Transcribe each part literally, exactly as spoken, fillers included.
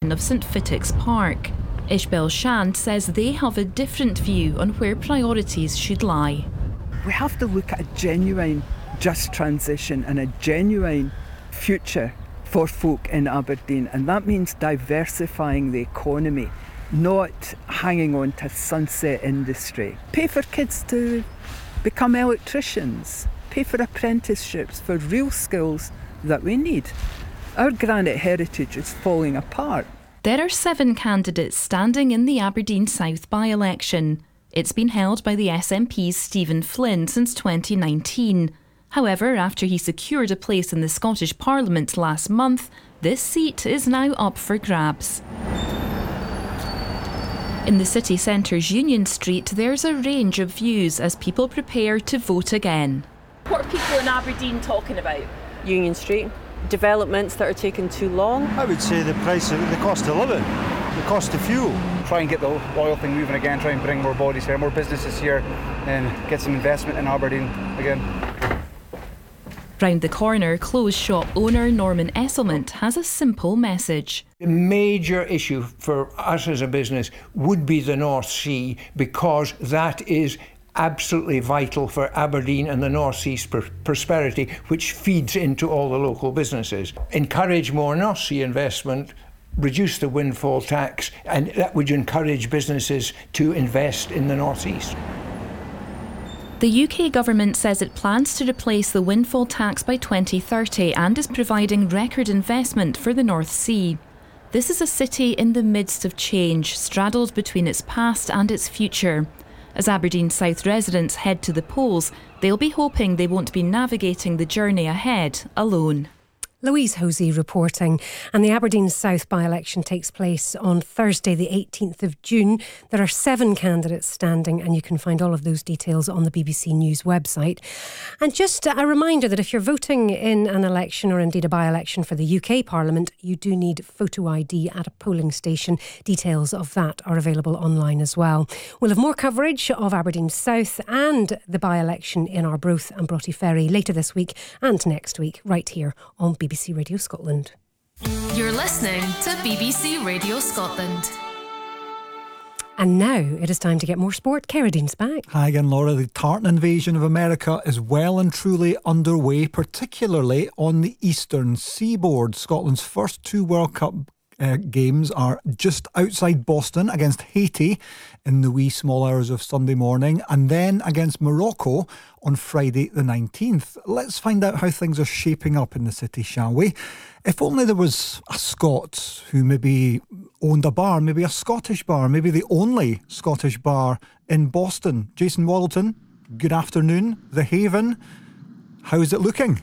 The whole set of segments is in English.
renovation of St Fittick's Park. Ishbel Shand says they have a different view on where priorities should lie. We have to look at a genuine just transition and a genuine future for folk in Aberdeen, and that means diversifying the economy, not hanging on to sunset industry. Pay for kids to become electricians, pay for apprenticeships for real skills that we need. Our granite heritage is falling apart. There are seven candidates standing in the Aberdeen South by-election. It's been held by the S N P's Stephen Flynn since twenty nineteen. However, after he secured a place in the Scottish Parliament last month, this seat is now up for grabs. In the city centre's Union Street, there's a range of views as people prepare to vote again. What are people in Aberdeen talking about? Union Street, developments that are taking too long. I would say the price of the cost of living, the cost of fuel. Try and get the oil thing moving again, try and bring more bodies here, more businesses here, and get some investment in Aberdeen again. Round the corner, clothes shop owner Norman Esselmont has a simple message. The major issue for us as a business would be the North Sea, because that is absolutely vital for Aberdeen and the North Sea's pr- prosperity, which feeds into all the local businesses. Encourage more North Sea investment, reduce the windfall tax, and that would encourage businesses to invest in the North East. The U K government says it plans to replace the windfall tax by twenty thirty and is providing record investment for the North Sea. This is a city in the midst of change, straddled between its past and its future. As Aberdeen South residents head to the polls, they'll be hoping they won't be navigating the journey ahead alone. Louise Hosey reporting. And the Aberdeen South by-election takes place on Thursday the eighteenth of June. There are seven candidates standing, and you can find all of those details on the B B C News website. And just a reminder that if you're voting in an election or indeed a by-election for the U K Parliament, you do need photo I D at a polling station. Details of that are available online as well. We'll have more coverage of Aberdeen South and the by-election in Arbroath and Broughty Ferry later this week and next week, right here on B B C Radio Scotland. You're listening to B B C Radio Scotland. And now it is time to get more sport. Kerridean's back. Hi again, Laura. The tartan invasion of America is well and truly underway, particularly on the eastern seaboard. Scotland's first two World Cup Uh, games are just outside Boston against Haiti in the wee small hours of Sunday morning, and then against Morocco on Friday the nineteenth. Let's find out how things are shaping up in the city, shall we? If only there was a Scot who maybe owned a bar, maybe a Scottish bar, maybe the only Scottish bar in Boston. Jason Waddleton, good afternoon. The Haven, how's it looking?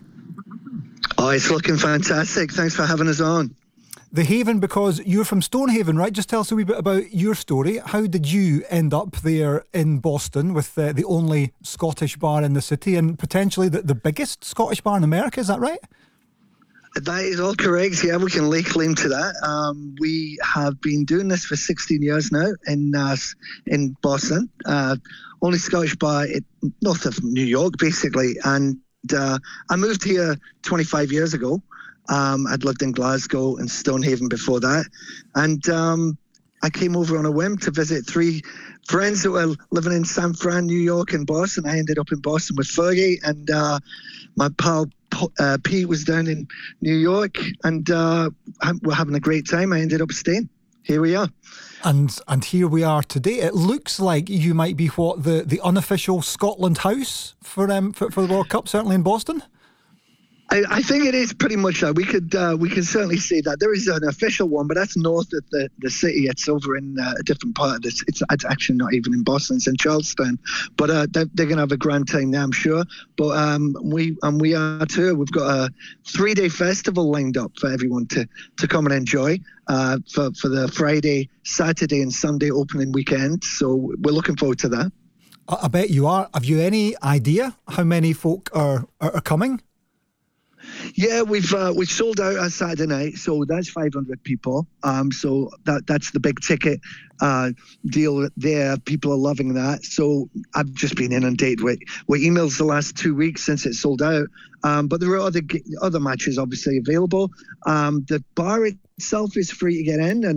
Oh, it's looking fantastic. Thanks for having us on. The Haven, because you're from Stonehaven, right? Just tell us a wee bit about your story. How did you end up there in Boston with uh, the only Scottish bar in the city and potentially the, the biggest Scottish bar in America? Is that right? That is all correct. Yeah, we can lay claim to that. Um, we have been doing this for sixteen years now in uh, in Boston. Uh, only Scottish bar in, north of New York, basically. And uh, I moved here twenty-five years ago. Um, I'd lived in Glasgow and Stonehaven before that. And um, I came over on a whim to visit three friends that were living in San Fran, New York and Boston. I ended up in Boston with Fergie, and uh, my pal uh, Pete was down in New York, and uh, we're having a great time. I ended up staying. Here we are. And and here we are today. It looks like you might be what, the, the unofficial Scotland house for, um, for, for the World Cup, certainly in Boston? I, I think it is pretty much that. We could uh, we can certainly say that. There is an official one, but that's north of the, the city. It's over in uh, a different part of this. It's, it's actually not even in Boston. It's in Charlestown. But uh, they're, they're going to have a grand time there, I'm sure. But um, we and we are too. We've got a three-day festival lined up for everyone to, to come and enjoy uh, for, for the Friday, Saturday and Sunday opening weekend. So we're looking forward to that. I, I bet you are. Have you any idea how many folk are, are, are coming? Yeah, we've uh, we've sold out on Saturday night, so that's five hundred people. Um, so that that's the big ticket uh, deal there. People are loving that. So I've just been inundated with, with emails the last two weeks since it sold out. Um, but there are other other matches obviously available. Um, the bar itself is free to get in, and